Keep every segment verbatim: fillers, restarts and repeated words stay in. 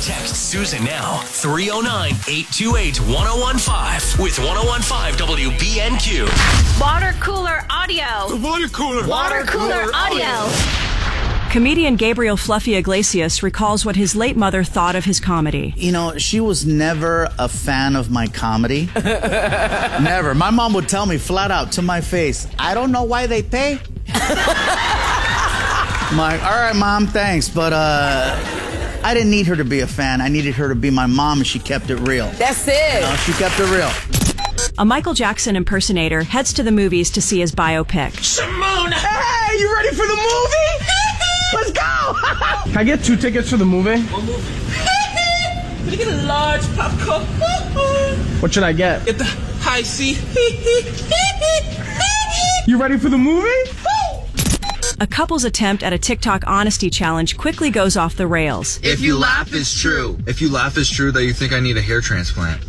Text Susan now, three oh nine, eight two eight, one oh one five with ten fifteen W B N Q. Water cooler audio. Water cooler. Water cooler audio. Comedian Gabriel Fluffy Iglesias recalls what his late mother thought of his comedy. You know, she was never a fan of my comedy. Never. My mom would tell me flat out to my face, I don't know why they pay. I'm like, all right, Mom, thanks. But uh, I didn't need her to be a fan. I needed her to be my mom, and she kept it real. That's it. You know, she kept it real. A Michael Jackson impersonator heads to the movies to see his biopic. Simone, hey, you ready for the movie? Let's go! Can I get two tickets for the movie? One movie. Can you get a large popcorn? What should I get? Get the high C. You ready for the movie? A couple's attempt at a TikTok honesty challenge quickly goes off the rails. If you laugh, it's true. If you laugh, it's true that you think I need a hair transplant.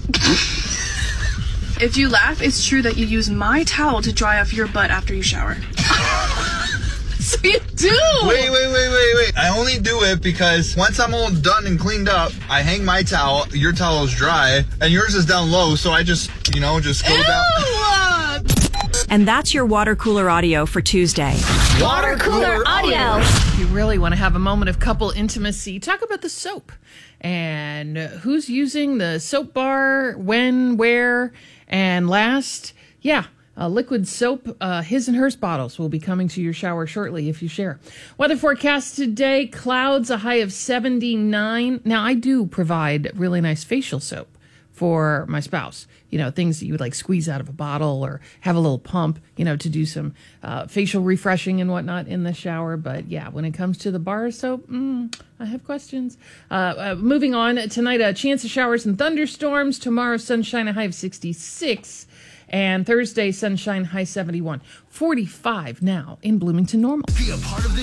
If you laugh, it's true that you use my towel to dry off your butt after you shower. So you do! Wait, wait, wait, wait, wait. I only do it because once I'm all done and cleaned up, I hang my towel, your towel is dry, and yours is down low, so I just, you know, just go Ew! down. And that's your water cooler audio for Tuesday. Water cooler audio. If you really want to have a moment of couple intimacy, talk about the soap and who's using the soap bar, when, where, and last. Yeah. Uh, liquid soap, uh, his and hers bottles will be coming to your shower shortly if you share. Weather forecast today, clouds, a high of seventy-nine. Now, I do provide really nice facial soap for my spouse. You know, things that you would like squeeze out of a bottle or have a little pump, you know, to do some uh, facial refreshing and whatnot in the shower. But yeah, when it comes to the bar soap, mm, I have questions. Uh, uh, moving on, tonight, a chance of showers and thunderstorms. Tomorrow, sunshine, a high of sixty-six. And Thursday, sunshine, high seventy-one. forty-five now in Bloomington Normal. Be a part of the